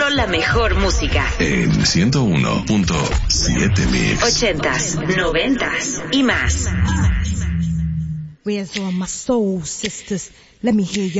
Solo la mejor música. En 101.7 Mix. 80s, 90s y más. Where's all my soul sisters? Let me hear you.